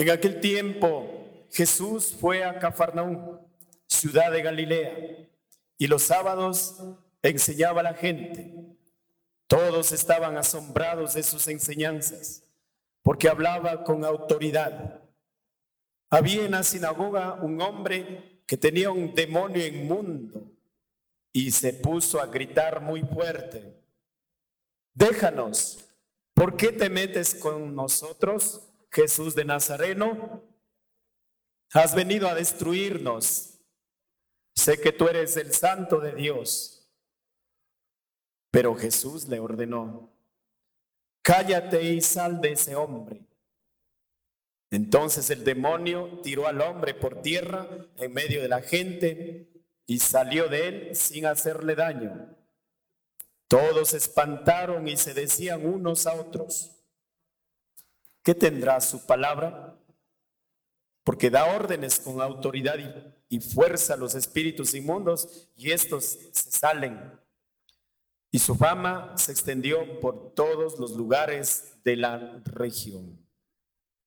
En aquel tiempo Jesús fue a Cafarnaúm, ciudad de Galilea, y los sábados enseñaba a la gente. Todos estaban asombrados de sus enseñanzas, porque hablaba con autoridad. Había en la sinagoga un hombre que tenía un demonio inmundo y se puso a gritar muy fuerte: déjanos, ¿por qué te metes con nosotros, Jesús de Nazareno? Has venido a destruirnos. Sé que tú eres el Santo de Dios. Pero Jesús le ordenó: cállate y sal de ese hombre. Entonces el demonio tiró al hombre por tierra en medio de la gente y salió de él sin hacerle daño. Todos se espantaron y se decían unos a otros: ¿qué tendrá su palabra? Porque da órdenes con autoridad y fuerza a los espíritus inmundos, y estos se salen. Y su fama se extendió por todos los lugares de la región.